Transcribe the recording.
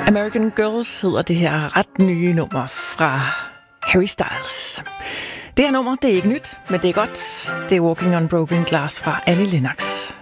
American Girls hedder det her ret nye nummer fra Harry Styles. Det her nummer, det er ikke nyt, men det er godt. Det er Walking on Broken Glass fra Annie Lennox.